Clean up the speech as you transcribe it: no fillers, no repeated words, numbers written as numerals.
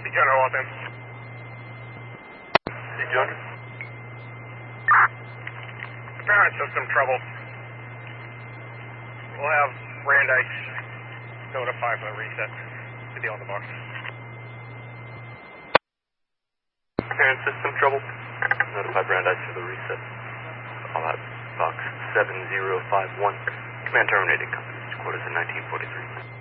Gunner, Walton. C200. Apparent system trouble. We'll have Brandeis notify for the reset. The deal on the box. Apparent system trouble. Notify Brandeis for the reset. All out box 7051. Command terminated. Company's quarters in 1943.